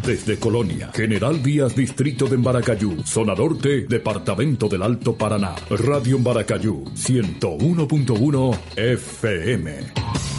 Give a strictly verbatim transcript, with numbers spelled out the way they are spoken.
Desde Colonia, General Díaz, Distrito de Maracayú, Zona Norte, Departamento del Alto Paraná. Radio Maracayú, ciento uno punto uno F M.